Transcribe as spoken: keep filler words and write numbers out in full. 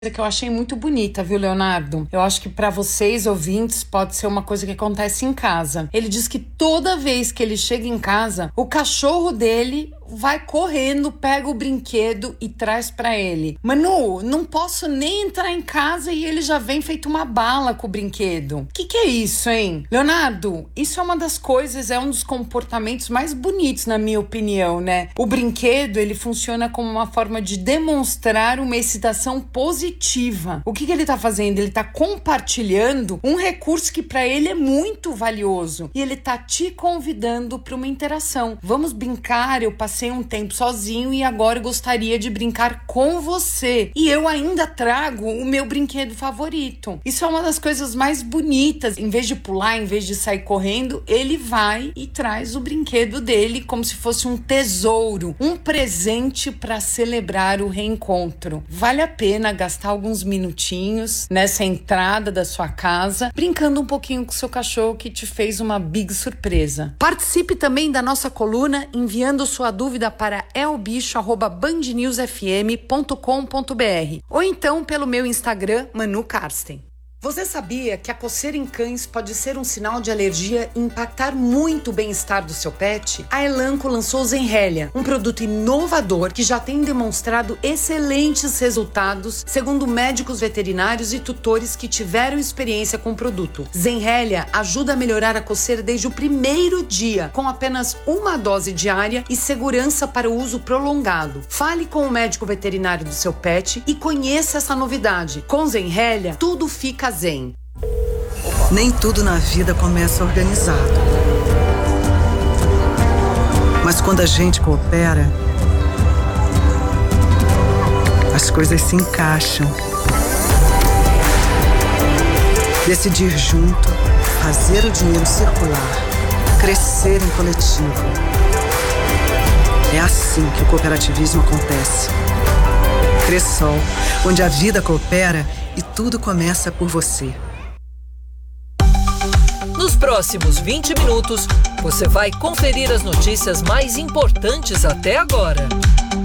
que eu achei muito bonita, viu, Leonardo? Eu acho que pra vocês, ouvintes, pode ser uma coisa que acontece em casa. Ele diz que toda vez que ele chega em casa, o cachorro dele vai correndo, pega o brinquedo e traz pra ele. Manu, não posso nem entrar em casa e ele já vem feito uma bala com o brinquedo. Que que é isso, hein? Leonardo, isso é uma das coisas, é um dos comportamentos mais bonitos, na minha opinião, né? O brinquedo, ele funciona como uma forma de demonstrar uma excitação positiva. O que que ele tá fazendo? Ele tá compartilhando um recurso que pra ele é muito valioso. E ele tá te convidando pra uma interação. Vamos brincar, eu passei um tempo sozinho e agora eu gostaria de brincar com você. E eu ainda trago o meu brinquedo favorito. Isso é uma das coisas mais bonitas. Em vez de pular, em vez de sair correndo, ele vai e traz o brinquedo dele como se fosse um tesouro, um presente para celebrar o reencontro. Vale a pena gastar alguns minutinhos nessa entrada da sua casa, brincando um pouquinho com o seu cachorro que te fez uma big surpresa. Participe também da nossa coluna enviando sua dúvida para elbicho arroba band news f m ponto com ponto b r ou então pelo meu Instagram, Manu Karsten. Você sabia que a coceira em cães pode ser um sinal de alergia e impactar muito o bem-estar do seu pet? A Elanco lançou Zenrelia, um produto inovador que já tem demonstrado excelentes resultados, segundo médicos veterinários e tutores que tiveram experiência com o produto. Zenrelia ajuda a melhorar a coceira desde o primeiro dia, com apenas uma dose diária e segurança para o uso prolongado. Fale com o médico veterinário do seu pet e conheça essa novidade. Com Zenrelia, tudo fica zen. Nem tudo na vida começa organizado. Mas quando a gente coopera, as coisas se encaixam. Decidir junto, fazer o dinheiro circular, crescer em coletivo. É assim que o cooperativismo acontece. Cressol, onde a vida coopera e tudo começa por você. Nos próximos vinte minutos, você vai conferir as notícias mais importantes até agora.